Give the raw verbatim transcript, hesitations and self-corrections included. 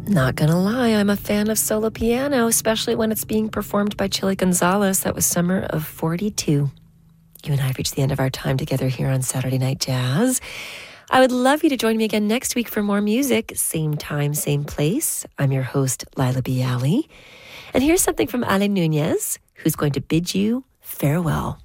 Not gonna lie, I'm a fan of solo piano, especially when it's being performed by Chili Gonzalez. That was summer of forty-two. You and I have reached the end of our time together here on Saturday Night Jazz. I would love you to join me again next week for more music. Same time, same place. I'm your host, Lila Bialy. And here's something from Ale Nunez, who's going to bid you farewell.